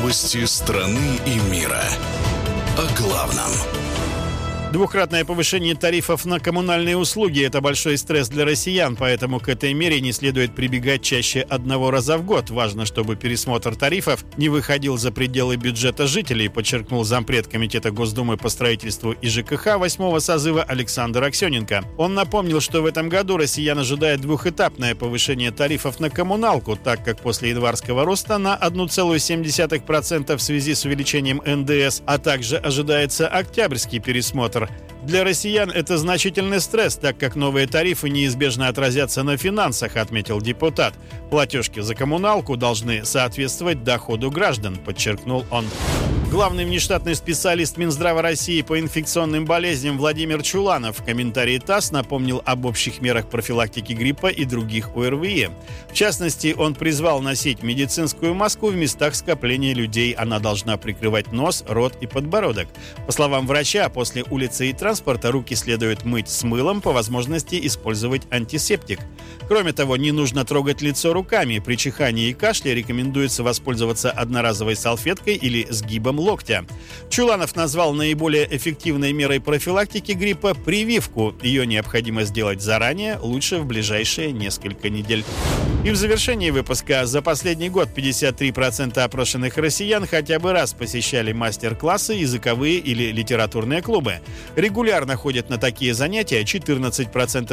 Новости страны и мира. О главном. Двукратное повышение тарифов на коммунальные услуги – это большой стресс для россиян, поэтому к этой мере не следует прибегать чаще одного раза в год. Важно, чтобы пересмотр тарифов не выходил за пределы бюджета жителей, подчеркнул зампред Комитета Госдумы по строительству и ЖКХ 8-го созыва Александр Аксененко. Он напомнил, что в этом году россиян ожидает двухэтапное повышение тарифов на коммуналку, так как после январского роста на 1,7% в связи с увеличением НДС, а также ожидается октябрьский пересмотр. Для россиян это значительный стресс, так как новые тарифы неизбежно отразятся на финансах, отметил депутат. Платежки за коммуналку должны соответствовать доходу граждан, подчеркнул он. Главный внештатный специалист Минздрава России по инфекционным болезням Владимир Чуланов в комментарии ТАСС напомнил об общих мерах профилактики гриппа и других ОРВИ. В частности, он призвал носить медицинскую маску в местах скопления людей. Она должна прикрывать нос, рот и подбородок. По словам врача, после улицы и транспорта руки следует мыть с мылом, по возможности использовать антисептик. Кроме того, не нужно трогать лицо руками. При чихании и кашле рекомендуется воспользоваться одноразовой салфеткой или сгибом локтя. Чуланов назвал наиболее эффективной мерой профилактики гриппа прививку. Ее необходимо сделать заранее, лучше в ближайшие несколько недель. И в завершении выпуска: за последний год 53% опрошенных россиян хотя бы раз посещали мастер-классы, языковые или литературные клубы. Регулярно ходят на такие занятия 14%